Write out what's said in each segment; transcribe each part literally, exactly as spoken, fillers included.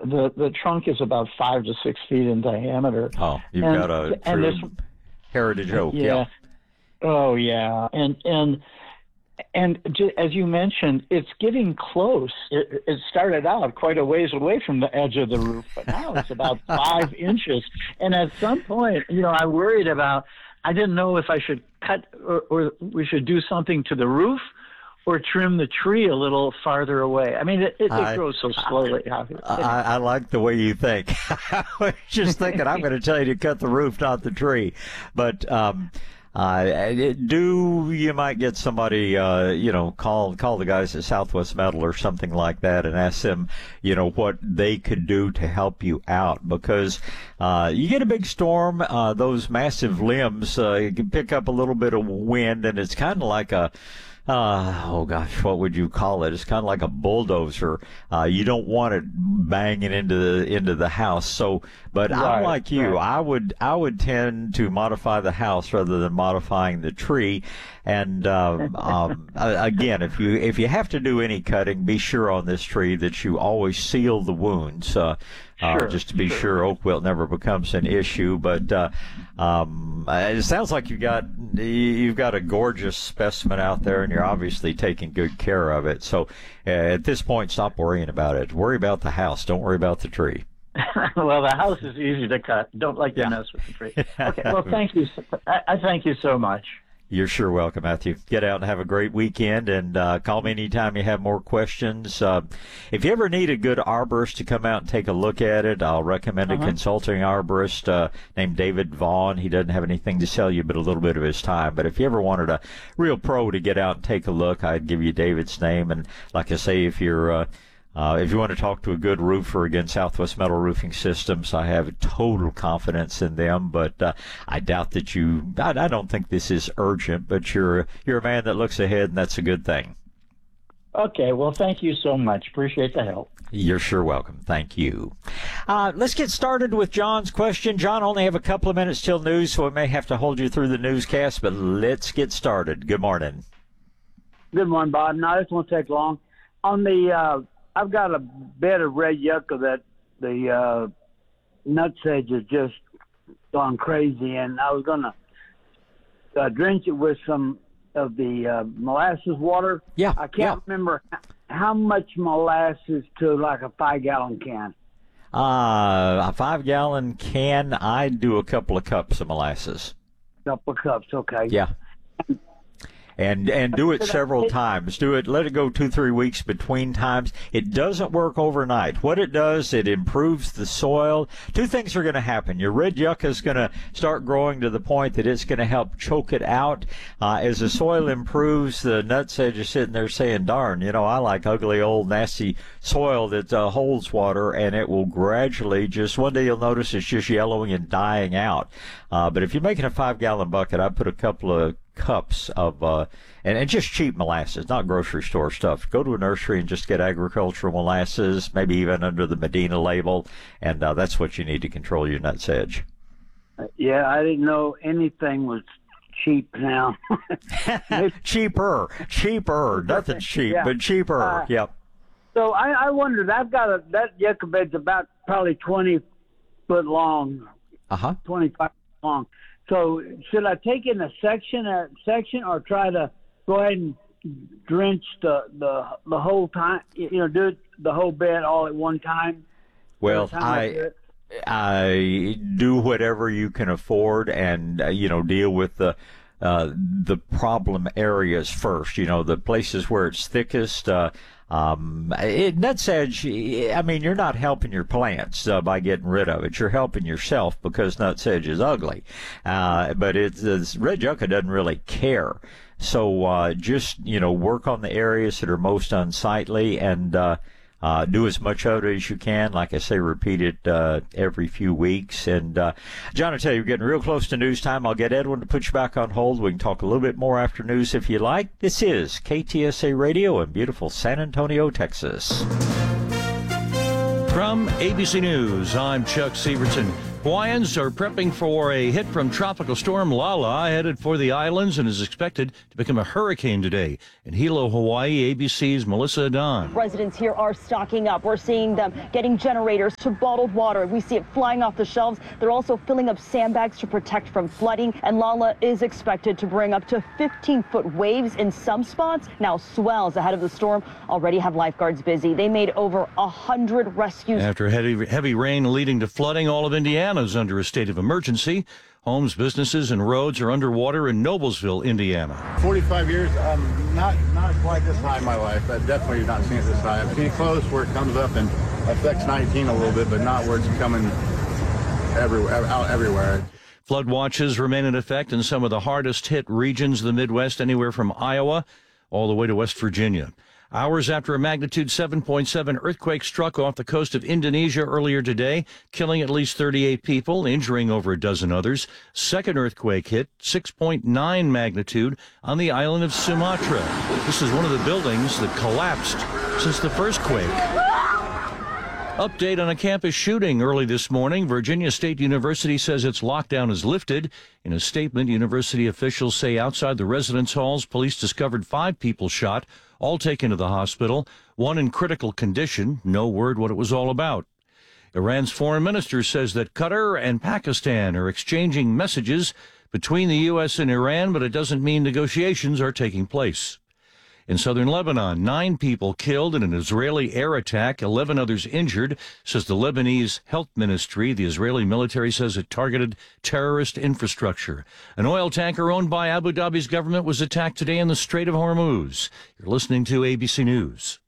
the the trunk is about five to six feet in diameter. Oh, you've and, got a and true this, heritage oak. Yeah. yeah. Oh yeah, and and and ju- as you mentioned, it's getting close. It, it started out quite a ways away from the edge of the roof, but now it's about five inches. And at some point, you know, I worried about. I didn't know if I should cut or, or we should do something to the roof, or trim the tree a little farther away. I mean, it, it, I, it grows so slowly. I, I, I like the way you think. I was just thinking, I'm going to tell you to cut the roof, not the tree. But um, uh, do you might get somebody, uh, you know, call call the guys at Southwest Metal or something like that and ask them, you know, what they could do to help you out. Because uh, you get a big storm, uh, those massive limbs, uh, you can pick up a little bit of wind, and it's kind of like a Uh, oh gosh, what would you call it? It's kind of like a bulldozer. Uh, you don't want it banging into the into the house. So, but right, I'm like you. Right. I would I would tend to modify the house rather than modifying the tree. And uh, um, again, if you if you have to do any cutting, be sure on this tree that you always seal the wounds. Uh, Sure, uh, just to be sure. sure oak wilt never becomes an issue. But uh, um, it sounds like you've got you've got a gorgeous specimen out there, and you're obviously taking good care of it. So uh, at this point, stop worrying about it. Worry about the house. Don't worry about the tree. Well, the house is easy to cut. Don't like to Yeah. mess with the tree. Okay. Well, thank you. I, I thank you so much. You're sure welcome, Matthew. Get out and have a great weekend, and uh, call me anytime you have more questions. Uh, if you ever need a good arborist to come out and take a look at it, I'll recommend Uh-huh. a consulting arborist uh, named David Vaughn. He doesn't have anything to sell you but a little bit of his time. But if you ever wanted a real pro to get out and take a look, I'd give you David's name. And like I say, if you're uh, Uh, if you want to talk to a good roofer, again, Southwest Metal Roofing Systems, I have total confidence in them, but uh, I doubt that you, I, I don't think this is urgent, but you're, you're a man that looks ahead, and that's a good thing. Okay. Well, thank you so much. Appreciate the help. You're sure welcome. Thank you. Uh, let's get started with John's question. John, only have a couple of minutes till news, so I may have to hold you through the newscast, but let's get started. Good morning. Good morning, Bob. No, this won't take long. On the, uh, I've got a bed of red yucca that the uh, nutsedge has just gone crazy, and I was going to uh, drench it with some of the uh, molasses water. Yeah, I can't yeah. remember how much molasses to like a five-gallon can. Uh, a five-gallon can, I do a couple of cups of molasses. Couple of cups, okay. Yeah. And and do it several times. Do it. Let it go two, three weeks between times. It doesn't work overnight. What it does, it improves the soil. Two things are going to happen. Your red yucca is going to start growing to the point that it's going to help choke it out. Uh, as the soil improves, the nutsedge is sitting there saying, darn, you know, I like ugly, old, nasty soil that uh, holds water, and it will gradually just, one day you'll notice it's just yellowing and dying out. Uh, but if you're making a five-gallon bucket, I put a couple of cups of uh and, and just cheap molasses, not grocery store stuff. Go to a nursery and just get agricultural molasses, maybe even under the Medina label, and uh, that's what you need to control your nutsedge. Yeah, I didn't know anything was cheap now. cheaper cheaper nothing's cheap, Yeah. but cheaper. Uh, Yep. So I, I wondered, I've got a, that yucca bed's about probably twenty foot long, Uh-huh. twenty-five long. So should I take in a section a section or try to go ahead and drench the, the, the whole time, you know, do it, the whole bed all at one time? Well, Every time I do I it? I do whatever you can afford, and uh, you know, deal with the uh, the problem areas first. You know, the places where it's thickest. Uh, um, it, nutsedge, I mean, you're not helping your plants uh, by getting rid of it. You're helping yourself because nutsedge is ugly. Uh, but it's, it's red yucca doesn't really care. So uh, just you know, work on the areas that are most unsightly, and uh, Uh, do as much of it as you can. Like I say, repeat it uh, every few weeks. And, uh, John, I tell you, we're getting real close to news time. I'll get Edwin to put you back on hold. We can talk a little bit more after news if you like. This is K T S A Radio in beautiful San Antonio, Texas. From A B C News, I'm Chuck Severson. Hawaiians are prepping for a hit from Tropical Storm Lala, headed for the islands and is expected to become a hurricane today. In Hilo, Hawaii, A B C's Melissa Adon. Residents here are stocking up. We're seeing them getting generators to bottled water. We see it flying off the shelves. They're also filling up sandbags to protect from flooding. And Lala is expected to bring up to fifteen foot waves in some spots. Now swells ahead of the storm already have lifeguards busy. They made over a hundred rescues. After heavy, heavy rain leading to flooding, all of Indiana is under a state of emergency. Homes, businesses, and roads are underwater in Noblesville, Indiana. forty-five years, um, not not quite this high in my life. I've definitely not seen it this high. I've seen it close where it comes up and affects nineteen a little bit, but not where it's coming everywhere, out everywhere. Flood watches remain in effect in some of the hardest hit regions of the Midwest, anywhere from Iowa all the way to West Virginia. Hours after a magnitude seven point seven earthquake struck off the coast of Indonesia earlier today, killing at least thirty-eight people, injuring over a dozen others. Second earthquake hit, six point nine magnitude, on the island of Sumatra. This is one of the buildings that collapsed since the first quake. Update on a campus shooting early this morning. Virginia State University says its lockdown is lifted. In a statement, university officials say outside the residence halls, police discovered five people shot, all taken to the hospital, one in critical condition. No word what it was all about. Iran's foreign minister says that Qatar and Pakistan are exchanging messages between the U S and Iran, but it doesn't mean negotiations are taking place. In southern Lebanon, nine people killed in an Israeli air attack, eleven others injured, says the Lebanese Health Ministry. The Israeli military says it targeted terrorist infrastructure. An oil tanker owned by Abu Dhabi's government was attacked today in the Strait of Hormuz. You're listening to A B C News.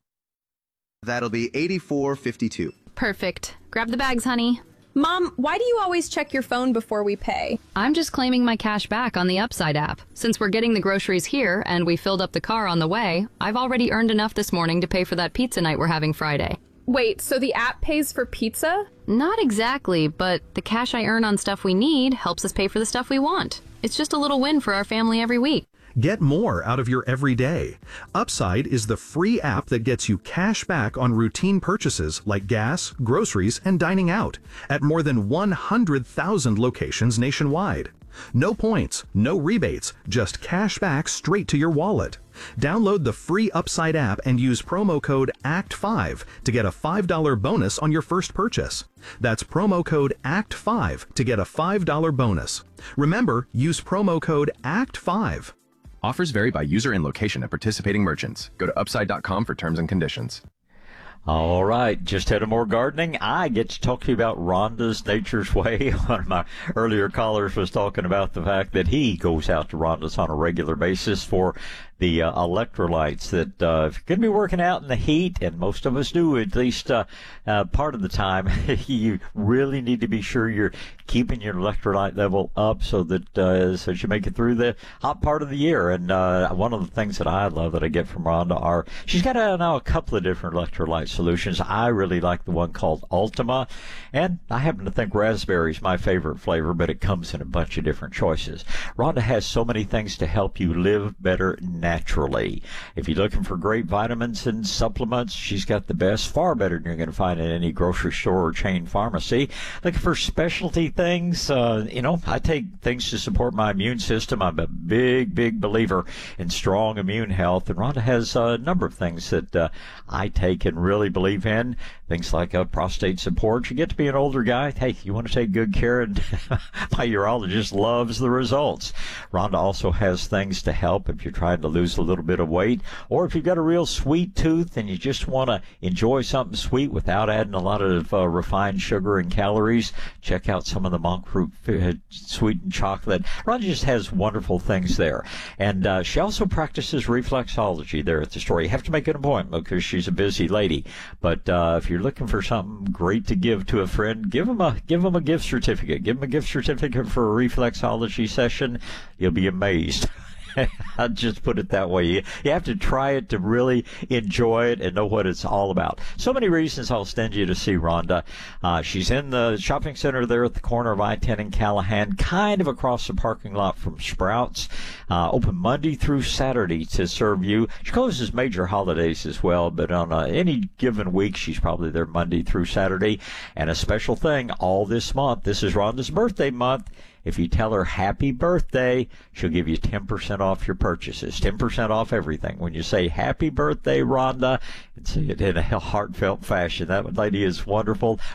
That'll be eighty-four fifty-two. Perfect. Grab the bags, honey. Mom, why do you always check your phone before we pay? I'm just claiming my cash back on the Upside app. Since we're getting the groceries here and we filled up the car on the way, I've already earned enough this morning to pay for that pizza night we're having Friday. Wait, so the app pays for pizza? Not exactly, but the cash I earn on stuff we need helps us pay for the stuff we want. It's just a little win for our family every week. Get more out of your everyday. Upside is the free app that gets you cash back on routine purchases like gas, groceries, and dining out at more than one hundred thousand locations nationwide. No points, no rebates, just cash back straight to your wallet. Download the free Upside app and use promo code A C T five to get a five dollar bonus on your first purchase. That's promo code A C T five to get a five dollar bonus. Remember, use promo code A C T five. Offers vary by user and location at participating merchants. Go to upside dot com for terms and conditions. All right, just had a more gardening. I get to talk to you about Rhonda's Nature's Way. One of my earlier callers was talking about the fact that he goes out to Rhonda's on a regular basis for the uh, electrolytes that uh, if you're going to be working out in the heat, and most of us do at least uh, uh, part of the time, you really need to be sure you're keeping your electrolyte level up so that uh, so you make it through the hot part of the year. And uh, one of the things that I love that I get from Rhonda are she's got uh, now a couple of different electrolyte solutions. I really like the one called Ultima, and I happen to think raspberry is my favorite flavor, but it comes in a bunch of different choices. Rhonda has so many things to help you live better naturally. If you're looking for great vitamins and supplements, she's got the best, far better than you're going to find in any grocery store or chain pharmacy. Looking for specialty things, uh, you know, I take things to support my immune system. I'm a big, big believer in strong immune health, and Rhonda has a number of things that uh, I take and really believe in. Things like uh, prostate support. You get to be an older guy. Hey, you want to take good care, and my urologist loves the results. Rhonda also has things to help if you're trying to lose a little bit of weight, or if you've got a real sweet tooth and you just want to enjoy something sweet without adding a lot of uh, refined sugar and calories. Check out some of the monk fruit uh, sweetened chocolate. Rhonda just has wonderful things there. And uh, she also practices reflexology there at the store. You have to make an appointment because she's a busy lady. But uh, if you're looking for something great to give to a friend, give them a give them a gift certificate. Give them a gift certificate for a reflexology session. You'll be amazed I'll just put it that way. You, you have to try it to really enjoy it and know what it's all about. So many reasons I'll send you to see Rhonda. Uh, she's in the shopping center there at the corner of I ten and Callahan, kind of across the parking lot from Sprouts. Uh, open Monday through Saturday to serve you. She closes major holidays as well, but on uh, any given week, she's probably there Monday through Saturday. And a special thing all this month, this is Rhonda's birthday month. If you tell her happy birthday, she'll give you ten percent off your purchases, ten percent off everything. When you say happy birthday, Rhonda, and say it in a heartfelt fashion. That lady is wonderful.